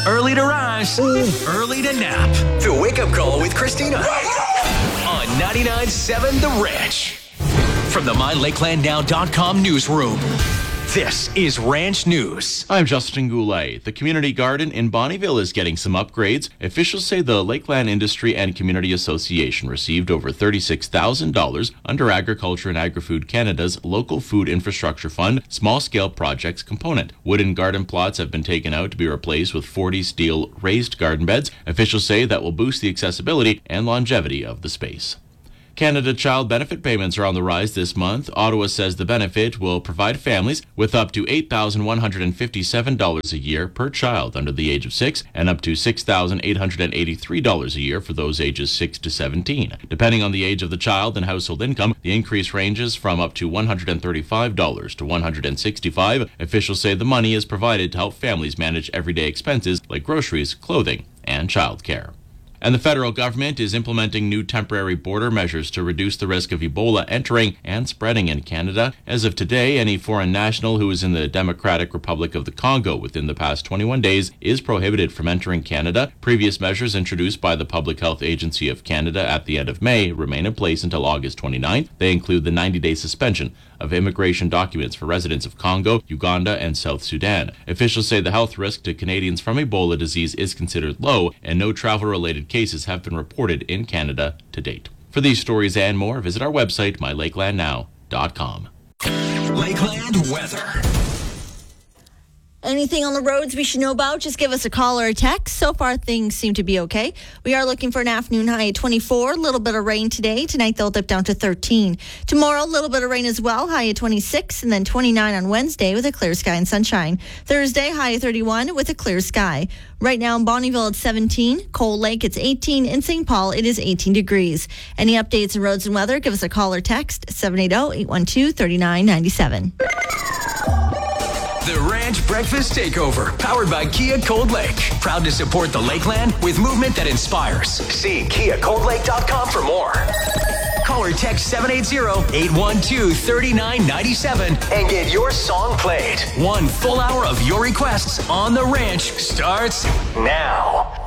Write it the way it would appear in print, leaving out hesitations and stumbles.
Early to rise, early to nap. The Wake Up Call with Christina. On 99.7 The Ranch. From the MyLakelandNow.com newsroom. This is Ranch News. I'm Justin Goulet. The community garden in Bonnyville is getting some upgrades. Officials say the Lakeland Industry and Community Association received over $36,000 under Agriculture and Agri-Food Canada's Local Food Infrastructure Fund small-scale projects component. Wooden garden plots have been taken out to be replaced with 40 steel raised garden beds. Officials say that will boost the accessibility and longevity of the space. Canada Child Benefit payments are on the rise this month. Ottawa says the benefit will provide families with up to $8,157 a year per child under the age of 6 and up to $6,883 a year for those ages 6 to 17. Depending on the age of the child and household income, the increase ranges from up to $135 to $165. Officials say the money is provided to help families manage everyday expenses like groceries, clothing, and childcare. And the federal government is implementing new temporary border measures to reduce the risk of Ebola entering and spreading in Canada. As of today, any foreign national who is in the Democratic Republic of the Congo within the past 21 days is prohibited from entering Canada. Previous measures introduced by the Public Health Agency of Canada at the end of May remain in place until August 29th. They include the 90-day suspension of immigration documents for residents of Congo, Uganda, and South Sudan. Officials say the health risk to Canadians from Ebola disease is considered low, and no travel-related cases have been reported in Canada to date. For these stories and more, visit our website, MyLakelandNow.com. Lakeland weather. Anything on the roads we should know about? Just give us a call or a text. So far, things seem to be okay. We are looking for an afternoon high of 24. A little bit of rain today. Tonight, they'll dip down to 13. Tomorrow, a little bit of rain as well. High of 26, and then 29 on Wednesday with a clear sky and sunshine. Thursday, high of 31 with a clear sky. Right now in Bonnyville, it's 17. Cold Lake, it's 18. In St. Paul, it is 18 degrees. Any updates on roads and weather, give us a call or text, 780-812-3997. The Ranch Breakfast Takeover, powered by Kia Cold Lake. Proud to support the Lakeland with movement that inspires. See KiaColdLake.com for more. Call or text 780-812-3997 And get your song played. 1 full hour of your requests on The Ranch starts now.